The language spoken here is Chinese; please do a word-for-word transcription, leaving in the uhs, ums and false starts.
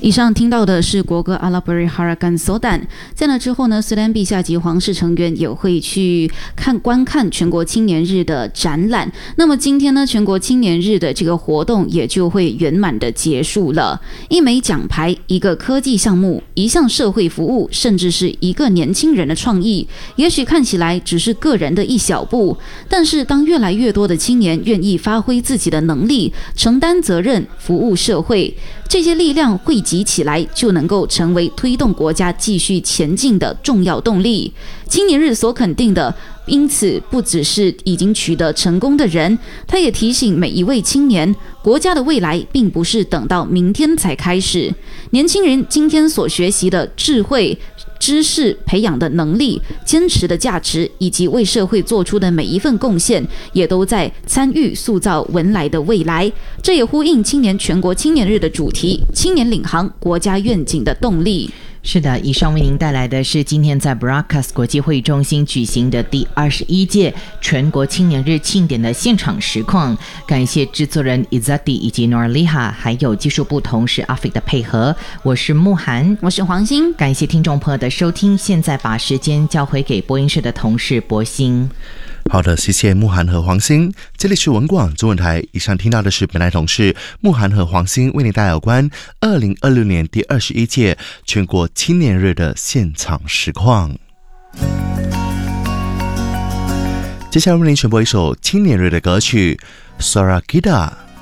以上听到的是国歌阿拉伯瑞哈拉干索丹。在那之后呢，苏丹陛下及皇室成员也会去看观看全国青年日的展览。那么今天呢，全国青年日的这个活动也就会圆满的结束了。一枚奖牌、一个科技项目、一项社会服务，甚至是一个年轻人的创意，也许看起来只是个人的一小步，但是当越来越多的青年愿意发挥自己的能力，承担责任，服务社会，这些力量汇集起来，就能够成为推动国家继续前进的重要动力。青年日所肯定的，因此不只是已经取得成功的人，他也提醒每一位青年，国家的未来并不是等到明天才开始。年轻人今天所学习的智慧、知识、培养的能力、坚持的价值，以及为社会做出的每一份贡献，也都在参与塑造文莱的未来。这也呼应青年全国青年日的主题：青年领航，国家愿景的动力。 是的，以上为您带来的是今天在 Bracas 国际会议中心举行的第二十一届全国青年日庆典的现场实况。感谢制作人 Izzati 以及 Norliha， 还有技术部同事 Afik 的配合。我是慕涵， 我是黄欣。 感谢听众朋友的收听，现在把时间交回给播音室的同事博兴。 好的，谢谢慕涵和黄欣。这里是文广中文台，以上听到的是本台同事慕涵和黄欣为您带来有关二零二六年第二十一届全国青年日的现场实况。接下来为您选播一首青年日的歌曲 Sora Gida。